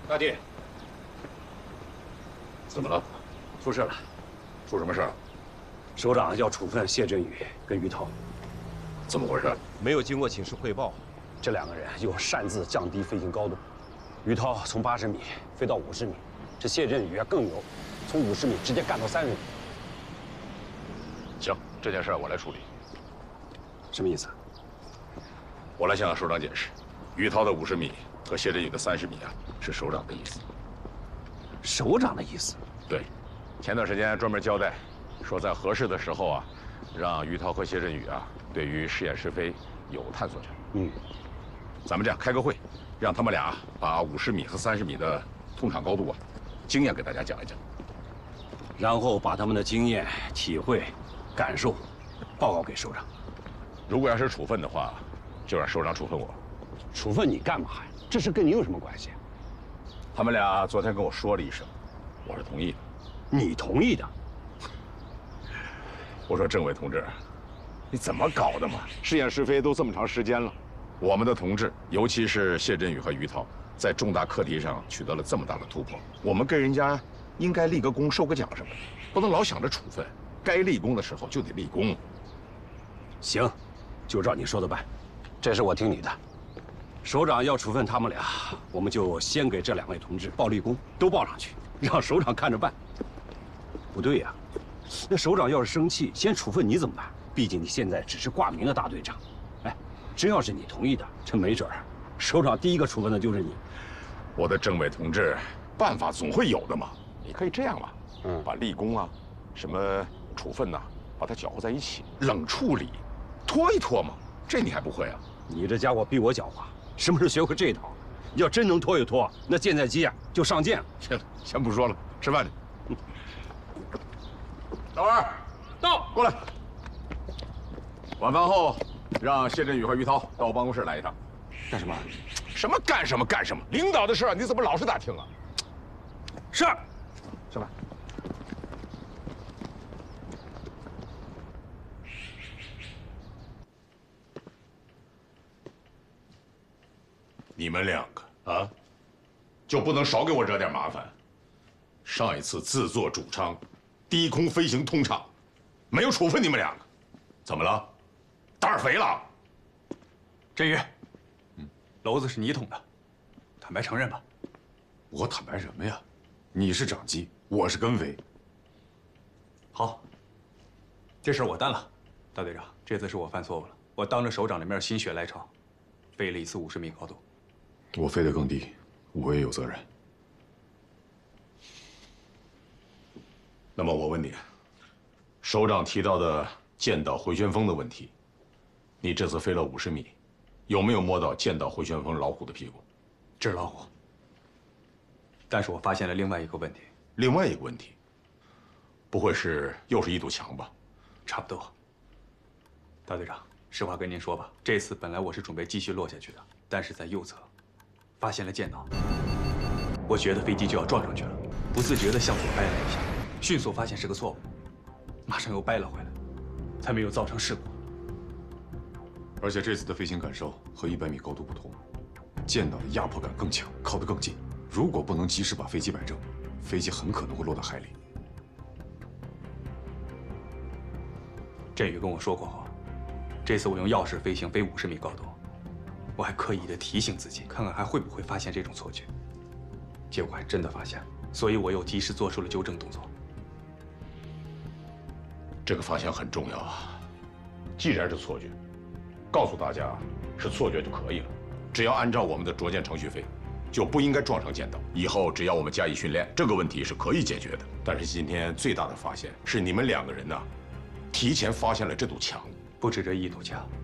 大弟， 怎么了？ 出事了， 出什么事了？ 首长要处分谢振宇跟于涛。 怎么回事？ 没有经过请示汇报， 这两个人又擅自降低飞行高度。于涛从80米飞到50米，这谢振宇更牛，从50米直接干到30米。 行，这件事我来处理。 什么意思？ 我来向首长解释，于涛的50米和谢振宇的30米啊，是首长的意思。 首长的意思？ 对，前段时间专门交代，说在合适的时候啊，让于涛和谢振宇啊，对于试验试飞有探索权。咱们这样开个会，让他们俩把50米和30米的通场高度啊，经验给大家讲一讲， 然后把他们的经验、体会、感受报告给首长。 如果要是处分的话，就让首长处分我。 处分你干嘛呀？这事跟你有什么关系？ 他们俩昨天跟我说了一声，我是同意的。 你同意的？ 我说政委同志，你怎么搞的嘛？试验试飞都这么长时间了，我们的同志，尤其是谢振宇和于涛，在重大课题上取得了这么大的突破，我们跟人家应该立个功、授个奖什么的，不能老想着处分，该立功的时候就得立功。 行，就照你说的办，这事我听你的。首长要处分他们俩，我们就先给这2位同志报立功，都报上去，让首长看着办。不对呀，那首长要是生气，先处分你怎么办？毕竟你现在只是挂名的大队长。哎，真要是你同意的，这没准儿，首长第一个处分的就是你。 我的政委同志，办法总会有的嘛。你可以这样嘛，把立功啊，什么处分呐，把它搅和在一起，冷处理，拖一拖嘛。这你还不会啊？ 你这家伙比我狡猾，什么时候学会这一套？要真能拖一拖，那舰载机啊就上舰了。 行了，先不说了，吃饭去。老二，到，过来。晚饭后，让谢振宇和于涛到我办公室来一趟。 干什么？ 什么干什么干什么？领导的事你怎么老是打听啊？ 是。 上来。你们2个啊，就不能少给我惹点麻烦？上一次自作主张，低空飞行通畅，没有处分你们2个，怎么了？胆儿肥了？ 振宇，篓子是你捅的，坦白承认吧。 我坦白什么呀？你是长机，我是跟尾。 好，这事儿我担了。大队长，这次是我犯错误了，我当着首长的面心血来潮，飞了一次50米高度。 我飞得更低，我也有责任。 那么我问你，首长提到的剑岛回旋风的问题，你这次飞了50米，有没有摸到剑岛回旋风老虎的屁股？ 纸老虎。但是我发现了另外一个问题。 另外一个问题，不会是又是一堵墙吧？ 差不多。大队长，实话跟您说吧，这次本来我是准备继续落下去的，但是在右侧发现了舰岛，我觉得飞机就要撞上去了，不自觉地向左掰了一下，迅速发现是个错误，马上又掰了回来，才没有造成事故。 而且这次的飞行感受和100米高度不同，舰岛的压迫感更强，靠得更近。如果不能及时把飞机摆正，飞机很可能会落到海里。 振宇跟我说过话，这次我用钥匙飞行飞50米高度，我还刻意的提醒自己，看看还会不会发现这种错觉。结果还真的发现了，所以我又及时做出了纠正动作。 这个发现很重要啊！既然是错觉，告诉大家是错觉就可以了，只要按照我们的着舰程序飞，就不应该撞上舰岛。以后只要我们加以训练，这个问题是可以解决的。但是今天最大的发现是你们2个人呢，提前发现了这堵墙。 不止这一堵墙，